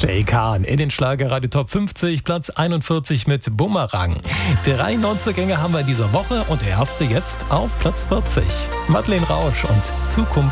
Jay Khan in den Schlagerradio Top 50, Platz 41 mit Bumerang. 3 Neuzugänge haben wir in dieser Woche und der erste jetzt auf Platz 40. Madeleine Rausch und Zukunft